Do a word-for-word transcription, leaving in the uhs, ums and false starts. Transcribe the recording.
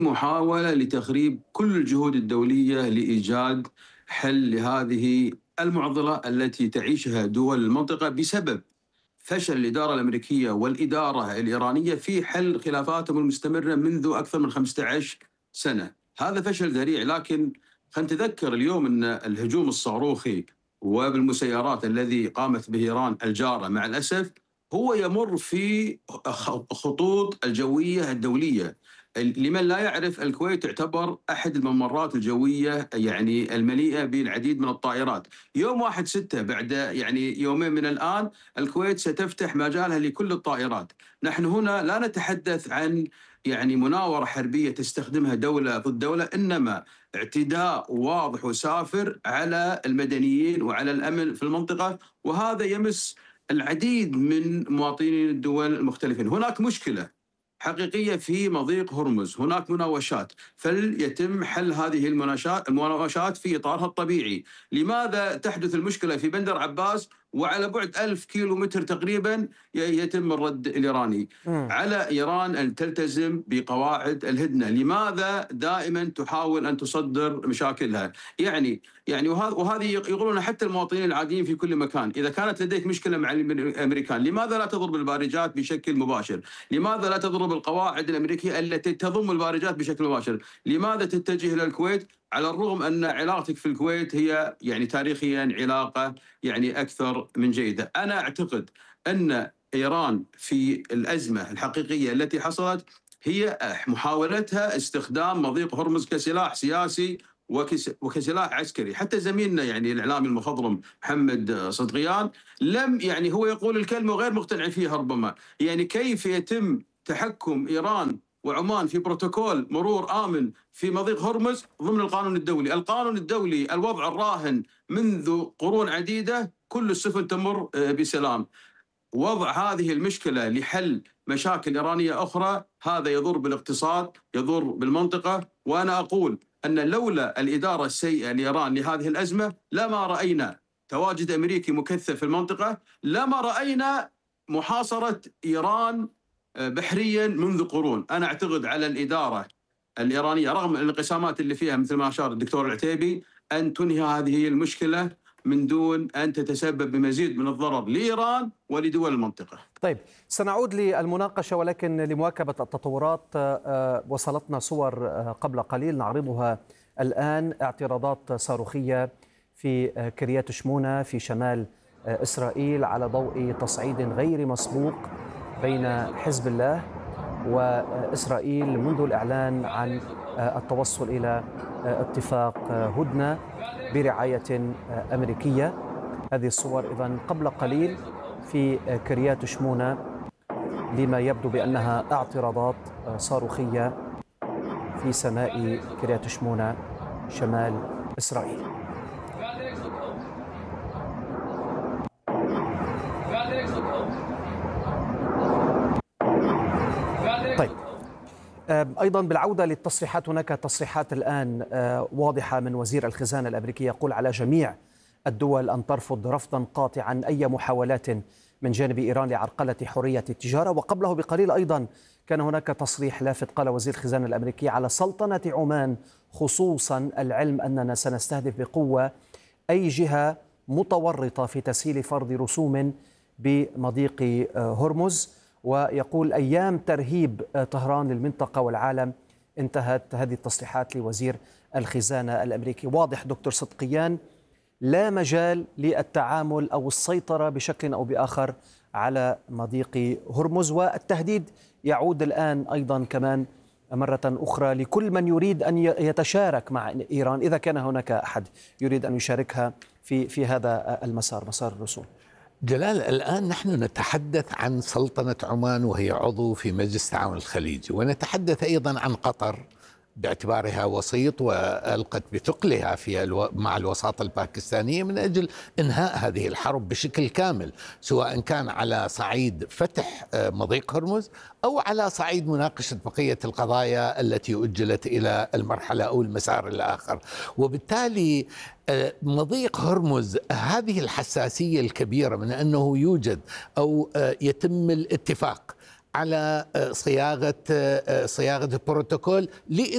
محاولة لتخريب كل الجهود الدولية لإيجاد حل لهذه المعضلة التي تعيشها دول المنطقة بسبب فشل الإدارة الأمريكية والإدارة الإيرانية في حل خلافاتهم المستمرة منذ أكثر من خمسة عشر سنة. هذا فشل ذريع، لكن خلينا نتذكر اليوم أن الهجوم الصاروخي وبالمسيرات الذي قامت به إيران الجارة مع الأسف هو يمر في خطوط الجوية الدولية. لمن لا يعرف، الكويت تعتبر أحد الممرات الجوية يعني المليئة بالعديد من الطائرات. يوم واحد ستة بعد يعني يومين من الآن الكويت ستفتح مجالها لكل الطائرات. نحن هنا لا نتحدث عن يعني مناورة حربية تستخدمها دولة ضد دولة، إنما اعتداء واضح وسافر على المدنيين وعلى الأمن في المنطقة، وهذا يمس العديد من مواطنين الدول المختلفين. هناك مشكلة حقيقية في مضيق هرمز، هناك مناوشات، فليتم حل هذه المناوشات المناوشات في إطارها الطبيعي. لماذا تحدث المشكلة في بندر عباس وعلى بعد ألف كيلو متر تقريبا يتم الرد الإيراني؟ مم. على إيران أن تلتزم بقواعد الهدنة. لماذا دائما تحاول أن تصدر مشاكلها؟ يعني يعني وهذه يقولون حتى المواطنين العاديين في كل مكان، إذا كانت لديك مشكلة مع الأمريكان لماذا لا تضرب البارجات بشكل مباشر؟ لماذا لا تضرب القواعد الأمريكية التي تضم البارجات بشكل مباشر؟ لماذا تتجه إلى الكويت على الرغم أن علاقتك في الكويت هي يعني تاريخيا علاقة يعني أكثر من جيدة؟ أنا أعتقد أن إيران في الأزمة الحقيقية التي حصلت هي محاولتها استخدام مضيق هرمز كسلاح سياسي وكسلاح عسكري. حتى زميلنا يعني الإعلامي المخضرم محمد صدقيان لم يعني هو يقول الكلمة وغير مقتنع فيها ربما. يعني كيف يتم تحكم إيران وعمان في بروتوكول مرور آمن في مضيق هرمز ضمن القانون الدولي؟ القانون الدولي الوضع الراهن منذ قرون عديدة، كل السفن تمر بسلام. وضع هذه المشكلة لحل مشاكل إيرانية أخرى هذا يضر بالاقتصاد، يضر بالمنطقة. وأنا أقول أن لولا الإدارة السيئة لإيران لهذه الأزمة لما رأينا تواجد أمريكي مكثف في المنطقة، لما رأينا محاصرة إيران بحريا منذ قرون. أنا أعتقد على الإدارة الإيرانية رغم الانقسامات اللي فيها مثل ما أشار الدكتور العتيبي أن تنهي هذه المشكلة من دون أن تتسبب بمزيد من الضرر لإيران ولدول المنطقة. طيب، سنعود للمناقشة ولكن لمواكبة التطورات وصلتنا صور قبل قليل نعرضها الآن. اعتراضات صاروخية في كريات شمونة في شمال إسرائيل على ضوء تصعيد غير مسبوق بين حزب الله وإسرائيل منذ الإعلان عن التوصل إلى اتفاق هدنة برعاية أمريكية. هذه الصور إذن قبل قليل في كريات شمونة لما يبدو بأنها اعتراضات صاروخية في سماء كريات شمونة شمال إسرائيل. طيب، أيضا بالعودة للتصريحات، هناك تصريحات الآن واضحة من وزير الخزانة الأمريكي يقول على جميع الدول أن ترفض رفضا قاطعا أي محاولات من جانب إيران لعرقلة حرية التجارة. وقبله بقليل أيضا كان هناك تصريح لافت قال وزير الخزانة الأمريكي على سلطنة عمان خصوصا العلم أننا سنستهدف بقوة أي جهة متورطة في تسهيل فرض رسوم بمضيق هرمز. ويقول أيام ترهيب طهران للمنطقة والعالم انتهت. هذه التصريحات لوزير الخزانة الأمريكي. واضح دكتور صدقيان لا مجال للتعامل أو السيطرة بشكل أو بآخر على مضيق هرمز، والتهديد يعود الآن أيضا كمان مرة أخرى لكل من يريد أن يتشارك مع إيران إذا كان هناك أحد يريد أن يشاركها في في هذا المسار، مسار الرسوم. جلال، الآن نحن نتحدث عن سلطنة عمان وهي عضو في مجلس التعاون الخليجي، ونتحدث أيضا عن قطر باعتبارها وسيط وألقت بثقلها في الو... مع الوساطة الباكستانية من أجل إنهاء هذه الحرب بشكل كامل، سواء كان على صعيد فتح مضيق هرمز أو على صعيد مناقشة بقية القضايا التي أجلت إلى المرحلة أو المسار الآخر. وبالتالي مضيق هرمز هذه الحساسية الكبيرة من أنه يوجد أو يتم الاتفاق على صياغة صياغة البروتوكول